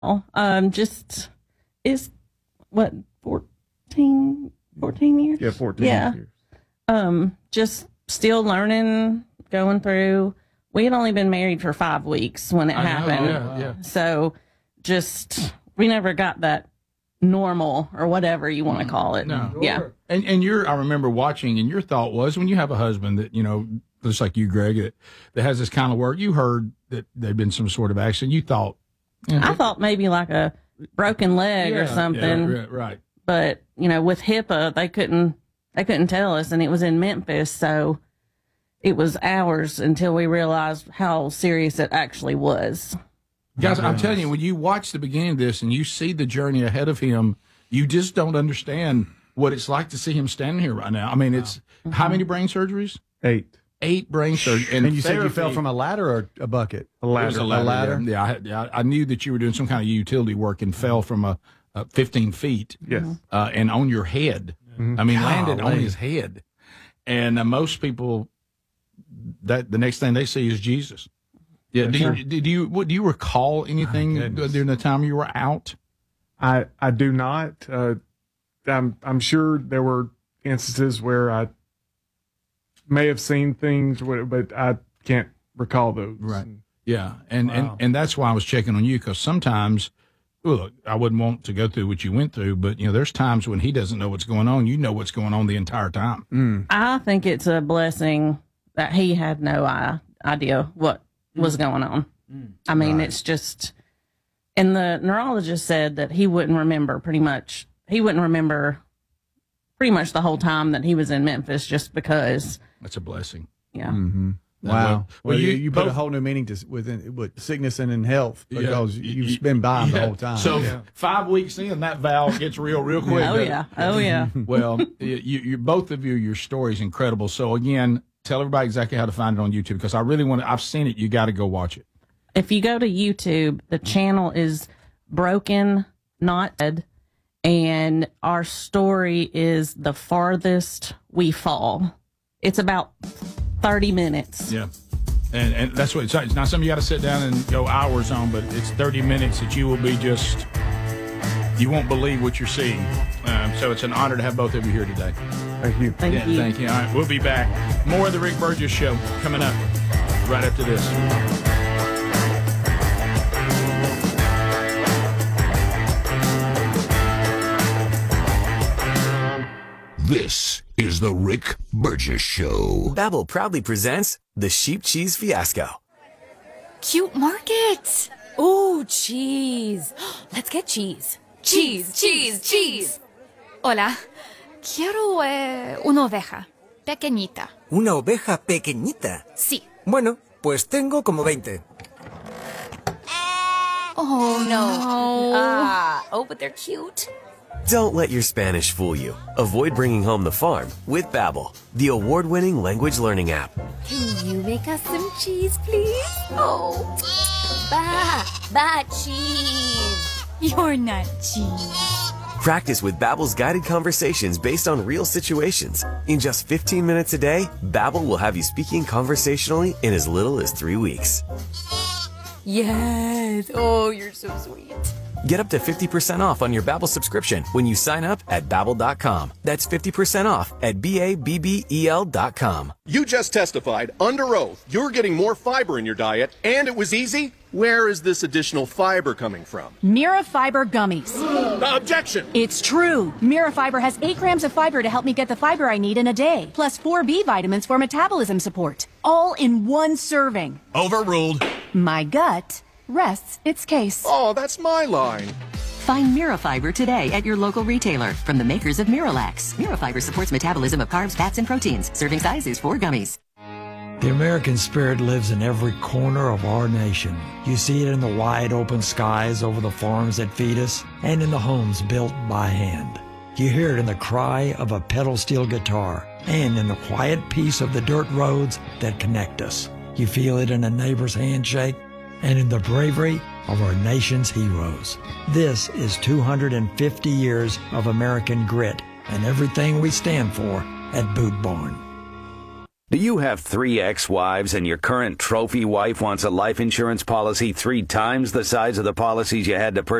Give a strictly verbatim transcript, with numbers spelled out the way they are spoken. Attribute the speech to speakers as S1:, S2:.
S1: Um, just is what fourteen, fourteen years?
S2: Yeah, fourteen
S1: yeah.
S2: years.
S1: Um, just still learning, going through. We had only been married for five weeks when it
S3: I know,
S1: happened.
S3: yeah, yeah.
S1: So just, we never got that normal or whatever you want to call it.
S3: No.
S1: Yeah.
S3: And and your I remember watching, and your thought was, when you have a husband that, you know, just like you, Greg, that, that has this kind of work, you heard that there'd been some sort of accident. You thought, you know,
S1: I thought maybe like a broken leg or
S3: yeah,
S1: something.
S3: yeah, right.
S1: But, you know, with HIPAA, they couldn't, they couldn't tell us, and it was in Memphis. So it was hours until we realized how serious it actually was.
S3: Guys, I'm telling you, when you watch the beginning of this and you see the journey ahead of him, you just don't understand what it's like to see him standing here right now. I mean, it's wow. How many brain surgeries?
S2: Eight.
S3: Eight brain surgeries.
S4: And, and you therapy, said you fell from a ladder or a bucket?
S2: A ladder.
S3: A ladder.
S4: A ladder?
S3: Yeah, I, yeah, I knew that you were doing some kind of utility work and fell from a, a fifteen feet.
S2: Yes.
S3: Uh, and on your head. Mm-hmm. I mean, Golly. landed on his head. And uh, most people, that the next thing they see is Jesus. Yeah. Do you, did you what, do you recall anything during the time you were out?
S2: I I do not. Uh, I'm I'm sure there were instances where I may have seen things, but I can't recall those.
S3: Right. Yeah. And
S4: Wow.
S3: and and that's why I was checking on you, because sometimes, well, look, I wouldn't want to go through what you went through, but you know, there's times when he doesn't know what's going on. You know what's going on the entire time.
S4: Mm.
S1: I think it's a blessing that he had no idea what was going on. Mm. I mean, right. It's just, and the neurologist said that he wouldn't remember pretty much, he wouldn't remember pretty much the whole time that he was in Memphis, just because.
S3: That's a blessing.
S1: Yeah.
S4: Mm-hmm. Wow.
S3: Well,
S4: Well,
S3: well,
S4: you,
S3: you
S4: you put
S3: both,
S4: a whole new meaning to within with sickness and in health, because
S3: yeah,
S4: you've
S3: you,
S4: been by him
S3: yeah.
S4: the whole time.
S3: So
S4: yeah.
S3: five weeks in, that valve gets real, real quick.
S1: Oh yeah. Oh yeah.
S3: Well, you, you, both of you, your story is incredible. So again, tell everybody exactly how to find it on YouTube, because I really want to, I've seen it. You got to go watch it.
S1: If you go to YouTube, the channel is Broken Not Dead, and our story is The Farthest We Fall. It's about thirty minutes.
S3: Yeah. And and that's what it's, it's not something you got to sit down and go hours on, but it's thirty minutes that you will be just, you won't believe what you're seeing. Um, so it's an honor to have both of you here today.
S2: Thank you.
S1: Thank
S3: yeah,
S1: you.
S3: Thank you. All right, we'll be back. More of the Rick Burgess Show coming up right after this.
S5: This is the Rick Burgess Show.
S6: Babbel proudly presents the Sheep Cheese Fiasco.
S7: Cute market. Ooh, cheese. Let's get cheese. Cheese, cheese, cheese. Hola. Quiero eh, una oveja. Pequeñita.
S6: ¿Una oveja pequeñita?
S7: Sí.
S6: Bueno, pues tengo como veinte.
S7: Oh, no. Ah, oh, but they're cute.
S6: Don't let your Spanish fool you. Avoid bringing home the farm with Babbel, the award-winning language learning app.
S7: Can you make us some cheese, please? Oh, ba, ba cheese. You're not cheese.
S6: Practice with Babbel's guided conversations based on real situations. In just fifteen minutes a day, Babbel will have you speaking conversationally in as little as three weeks.
S7: Yes. Oh, you're so sweet.
S6: Get up to fifty percent off on your Babbel subscription when you sign up at Babbel dot com. That's fifty percent off at B A B B E L dot com.
S8: You just testified under oath you're getting more fiber in your diet, and it was easy? Where is this additional fiber coming from?
S9: Mirafiber gummies.
S8: Uh, objection!
S9: It's true. Mirafiber has eight grams of fiber to help me get the fiber I need in a day, plus four B vitamins for metabolism support, all in one serving.
S5: Overruled.
S9: My gut rests its case.
S8: Oh, that's my line.
S10: Find Mirafiber today at your local retailer from the makers of Miralax. Mirafiber supports metabolism of carbs, fats, and proteins. Serving size is four gummies.
S11: The American spirit lives in every corner of our nation. You see it in the wide open skies over the farms that feed us and in the homes built by hand. You hear it in the cry of a pedal steel guitar and in the quiet peace of the dirt roads that connect us. You feel it in a neighbor's handshake and in the bravery of our nation's heroes. This is two hundred fifty years of American grit and everything we stand for at Boot Barn.
S12: Do you have three ex-wives and your current trophy wife wants a life insurance policy three times the size of the policies you had to purchase?